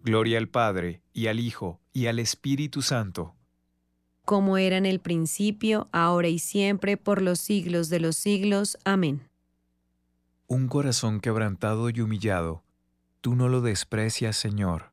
Gloria al Padre, y al Hijo, y al Espíritu Santo. Como era en el principio, ahora y siempre, por los siglos de los siglos. Amén. Un corazón quebrantado y humillado, tú no lo desprecias, Señor.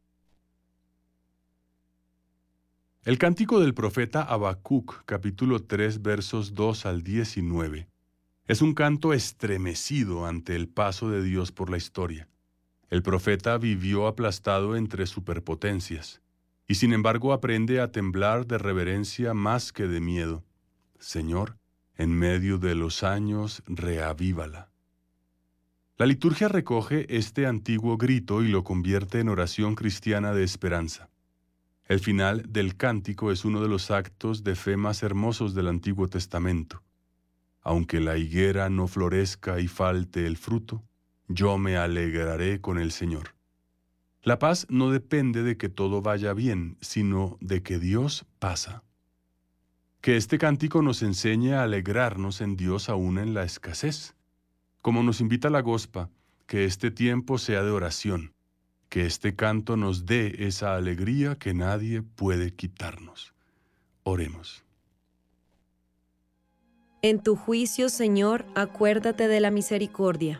El cántico del profeta Habacuc, capítulo 3, versos 2 al 19. Es un canto estremecido ante el paso de Dios por la historia. El profeta vivió aplastado entre superpotencias, y sin embargo aprende a temblar de reverencia más que de miedo. Señor, en medio de los años, reavívala. La liturgia recoge este antiguo grito y lo convierte en oración cristiana de esperanza. El final del cántico es uno de los actos de fe más hermosos del Antiguo Testamento. Aunque la higuera no florezca y falte el fruto, yo me alegraré con el Señor. La paz no depende de que todo vaya bien, sino de que Dios pasa. Que este cántico nos enseñe a alegrarnos en Dios aún en la escasez. Como nos invita la Gospa, que este tiempo sea de oración, que este canto nos dé esa alegría que nadie puede quitarnos. Oremos. En tu juicio, Señor, acuérdate de la misericordia.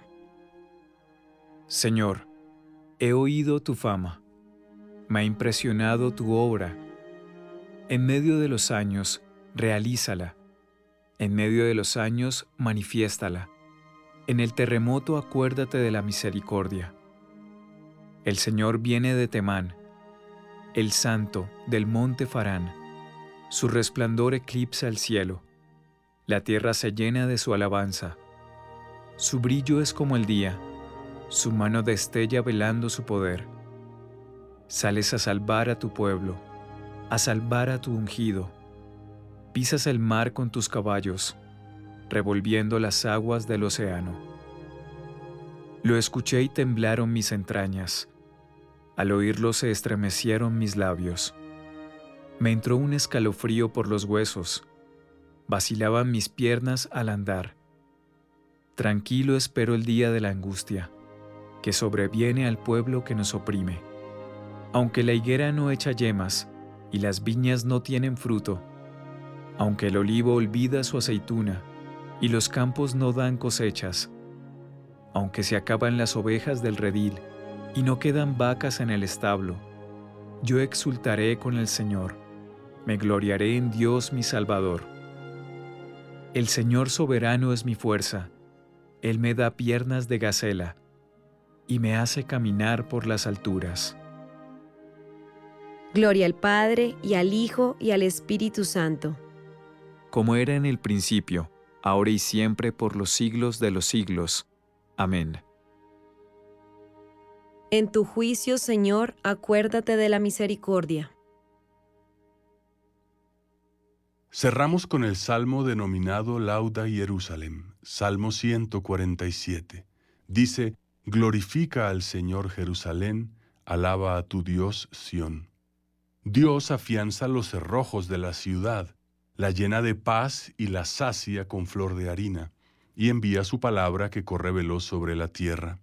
Señor, he oído tu fama, me ha impresionado tu obra. En medio de los años, realízala. En medio de los años, manifiéstala. En el terremoto, acuérdate de la misericordia. El Señor viene de Temán, el Santo del monte Farán. Su resplandor eclipsa el cielo. La tierra se llena de su alabanza. Su brillo es como el día. Su mano destella velando su poder. Sales a salvar a tu pueblo, a salvar a tu ungido. Pisas el mar con tus caballos, revolviendo las aguas del océano. Lo escuché y temblaron mis entrañas. Al oírlo se estremecieron mis labios. Me entró un escalofrío por los huesos. Vacilaban mis piernas al andar. Tranquilo espero el día de la angustia, que sobreviene al pueblo que nos oprime. Aunque la higuera no echa yemas y las viñas no tienen fruto, aunque el olivo olvida su aceituna y los campos no dan cosechas, aunque se acaban las ovejas del redil y no quedan vacas en el establo, yo exultaré con el Señor, me gloriaré en Dios mi Salvador. El Señor soberano es mi fuerza, Él me da piernas de gacela y me hace caminar por las alturas. Gloria al Padre, y al Hijo, y al Espíritu Santo. Como era en el principio, ahora y siempre, por los siglos de los siglos. Amén. En tu juicio, Señor, acuérdate de la misericordia. Cerramos con el salmo denominado Lauda Jerusalem, Salmo 147. Dice, glorifica al Señor Jerusalén, alaba a tu Dios Sión. Dios afianza los cerrojos de la ciudad, la llena de paz y la sacia con flor de harina, y envía su palabra que corre veloz sobre la tierra.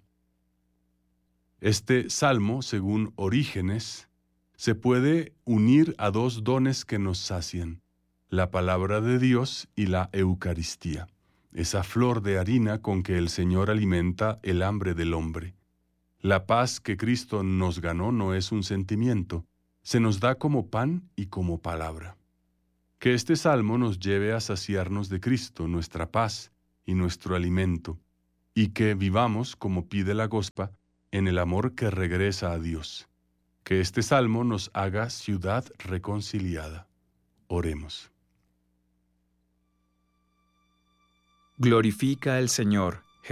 Este salmo, según Orígenes, se puede unir a dos dones que nos sacian: la palabra de Dios y la Eucaristía, esa flor de harina con que el Señor alimenta el hambre del hombre. La paz que Cristo nos ganó no es un sentimiento, se nos da como pan y como palabra. Que este salmo nos lleve a saciarnos de Cristo, nuestra paz y nuestro alimento, y que vivamos, como pide la Gospa, en el amor que regresa a Dios. Que este salmo nos haga ciudad reconciliada. Oremos. Glorifica al Señor,